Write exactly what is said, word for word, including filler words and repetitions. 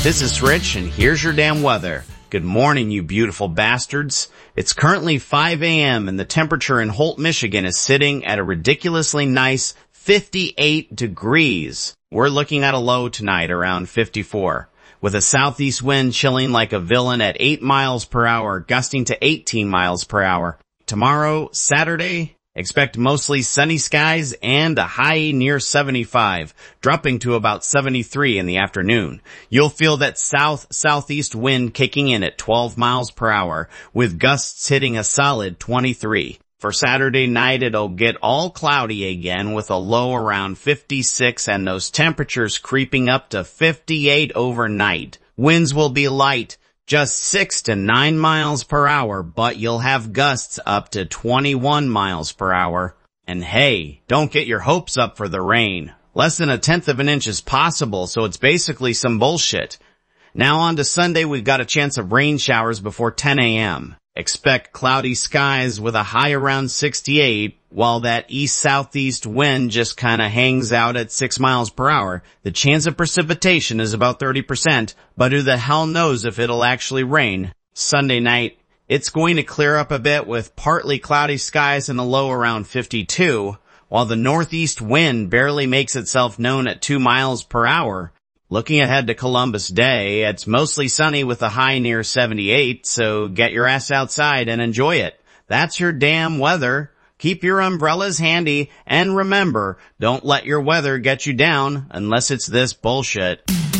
This is Rich, and here's your damn weather. Good morning, you beautiful bastards. It's currently five a.m. and the temperature in Holt, Michigan is sitting at a ridiculously nice fifty-eight degrees. We're looking at a low tonight around fifty-four, with a southeast wind chilling like a villain at eight miles per hour, gusting to eighteen miles per hour. Tomorrow, Saturday, expect mostly sunny skies and a high near seventy-five, dropping to about seventy-three in the afternoon. You'll feel that south-southeast wind kicking in at twelve miles per hour, with gusts hitting a solid twenty-three. For Saturday night, it'll get all cloudy again with a low around fifty-six and those temperatures creeping up to fifty-eight overnight. Winds will be light, just six to nine miles per hour, but you'll have gusts up to twenty-one miles per hour. And hey, don't get your hopes up for the rain. Less than a tenth of an inch is possible, so it's basically some bullshit. Now on to Sunday, we've got a chance of rain showers before ten a.m. Expect cloudy skies with a high around sixty-eight, while that east-southeast wind just kinda hangs out at six miles per hour. The chance of precipitation is about thirty percent, but who the hell knows if it'll actually rain. Sunday night, it's going to clear up a bit with partly cloudy skies and a low around fifty-two, while the northeast wind barely makes itself known at two miles per hour. Looking ahead to Columbus Day, it's mostly sunny with a high near seventy-eight, so get your ass outside and enjoy it. That's your damn weather. Keep your umbrellas handy, and remember, don't let your weather get you down unless it's this bullshit.